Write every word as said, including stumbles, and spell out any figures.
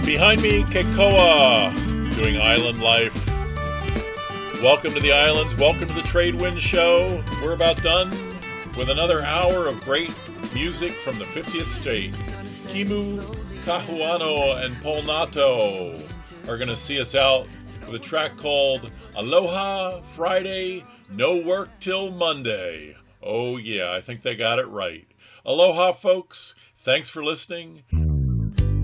Behind me, Keikoa, doing Island Life. Welcome to the Islands. Welcome to the Trade Wind Show. We're about done with another hour of great music from the fiftieth state. Kimu Kahuano and Polnato are going to see us out with a track called Aloha Friday, No Work Till Monday. Oh yeah, I think they got it right. Aloha, folks. Thanks for listening.